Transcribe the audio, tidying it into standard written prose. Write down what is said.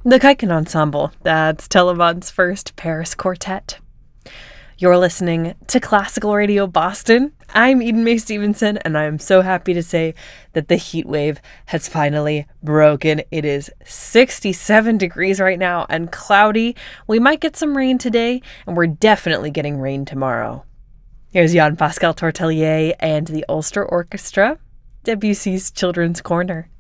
The Kaiken Ensemble, that's Telemon's first Paris quartet. You're listening to Classical Radio Boston. I'm Eden Mae Stevenson, and I'm so happy to say that the heat wave has finally broken. It is 67 degrees right now and cloudy. We might get some rain today, and we're definitely getting rain tomorrow. Here's Jean-Pascal Tortelier and the Ulster Orchestra, Debussy's Children's Corner.